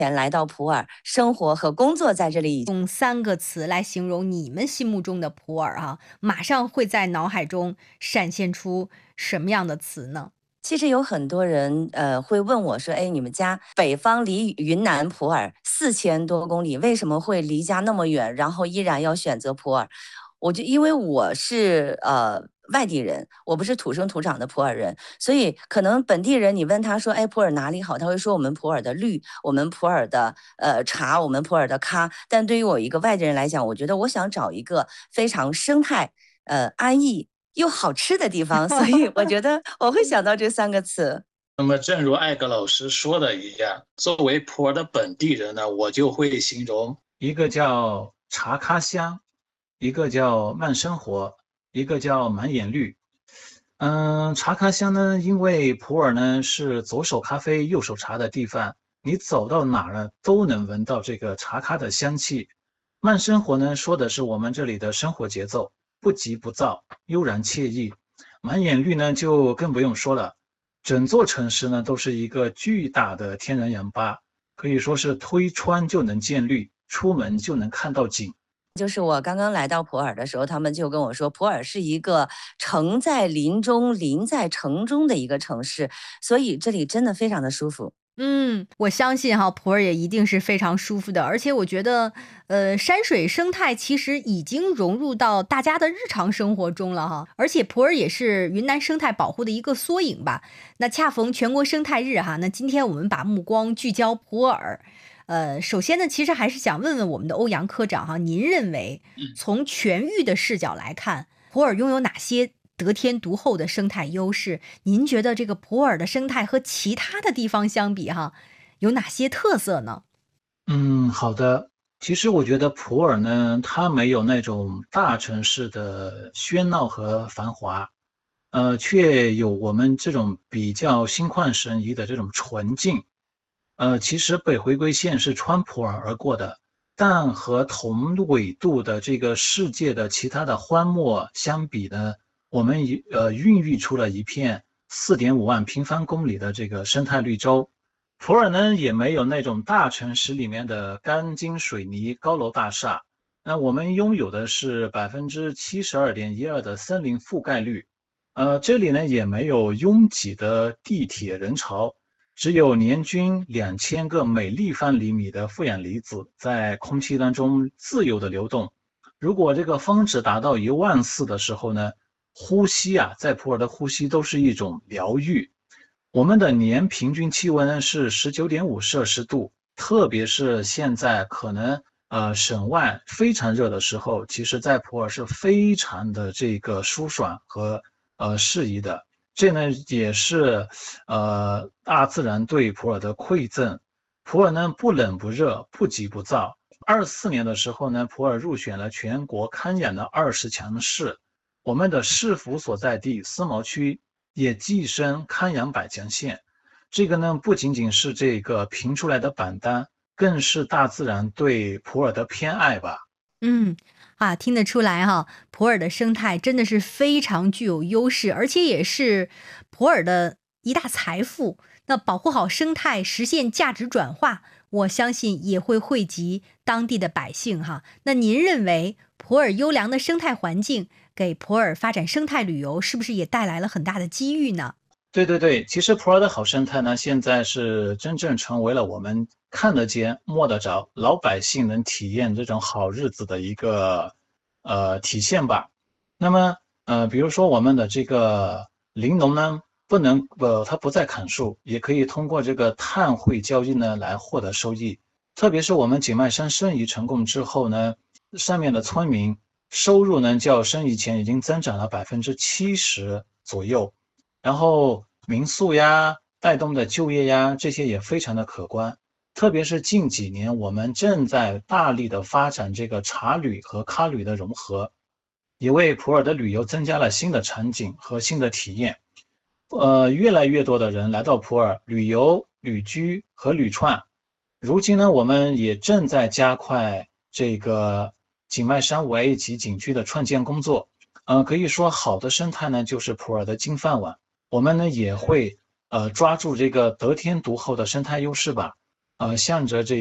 前来到普洱生活和工作在这里， 用3个词来形容你们心目中的普洱啊，马上会在脑海中闪现出什么样的词呢？ 其实有很多人会问我说：“哎，你们家北方离云南普洱4000多公里，为什么会离家那么远，然后依然要选择普洱？”因为我是外地人，我不是土生土长的普洱人，所以可能本地人你问他说：“哎，普洱哪里好？”他会说我们普洱的绿，我们普洱的茶，我们普洱的咖。但对于我一个外地人来讲，我觉得我想找一个非常生态、安逸又好吃的地方，所以我觉得我会想到这3个词。 那么，正如艾格老师说的一样，作为普洱的本地人呢，我就会形容一个叫茶咖香，一个叫慢生活，一个叫满眼绿。茶咖香呢，因为普洱呢是左手咖啡右手茶的地方，你走到哪儿呢都能闻到这个茶咖的香气。慢生活呢，说的是我们这里的生活节奏，不急不躁，悠然惬意。满眼绿呢，就更不用说了，整座城市呢都是一个巨大的天然氧吧，可以说是推窗就能见绿，出门就能看到景。 就是我刚刚来到普洱的时候，他们就跟我说，普洱是一个城在林中、林在城中的一个城市，所以这里真的非常的舒服。 我相信哈，普洱也一定是非常舒服的，而且我觉得，山水生态其实已经融入到大家的日常生活中了哈，而且普洱也是云南生态保护的一个缩影吧。那恰逢全国生态日哈，那今天我们把目光聚焦普洱，首先呢，其实还是想问问我们的欧阳科长哈，您认为从全域的视角来看，普洱拥有哪些得天独厚的生态优势？您觉得这个普洱的生态和其他的地方相比哈，有哪些特色呢？ 好的。其实我觉得普洱呢，它没有那种大城市的喧闹和繁华，却有我们这种比较心旷神怡的这种纯净。其实北回归线是穿普洱而过的，但和同纬度的这个世界的其他的荒漠相比呢，我们孕育出了一片4.5万平方公里的这个生态绿洲。普洱呢也没有那种大城市里面的钢筋水泥高楼大厦，那我们拥有的是72.12%的森林覆盖率。这里呢也没有拥挤的地铁人潮，只有年均2000个每立方厘米的负氧离子在空气当中自由的流动。如果这个峰值达到14000的时候呢，呼吸啊，在普洱的呼吸都是一种疗愈。我们的年平均气温呢是19.5摄氏度，特别是现在可能省外非常热的时候，其实在普洱是非常的这个舒爽和适宜的。这呢也是大自然对普洱的馈赠。普洱呢不冷不热，不急不躁。24年的时候呢，普洱入选了全国康养的20强市，我们的市府所在地思茅区也跻身康养百强县。这个呢不仅仅是这个评出来的榜单，更是大自然对普洱的偏爱吧。 嗯，听得出来哈，普洱的生态真的是非常具有优势，而且也是普洱的一大财富。那保护好生态，实现价值转化，我相信也会惠及当地的百姓哈。那您认为普洱优良的生态环境给普洱发展生态旅游，是不是也带来了很大的机遇呢？ 对对对，其实普洱的好生态呢，现在是真正成为了我们看得见、摸得着，老百姓能体验这种好日子的一个体现吧。那么比如说我们的这个林农呢，它不再砍树，也可以通过这个碳汇交易呢来获得收益。特别是我们景迈山申遗成功之后呢，上面的村民收入呢较申遗前已经增长了70%左右。然后民宿呀带动的就业呀，这些也非常的可观。特别是近几年，我们正在大力的发展这个茶旅和咖旅的融合，也为普洱的旅游增加了新的场景和新的体验。越来越多的人来到普洱旅游、旅居和旅创。如今呢，我们也正在加快这个景迈山5A 级景区的创建工作。可以说好的生态呢，就是普洱的金饭碗。我们呢也会抓住这个得天独厚的生态优势吧。 向着这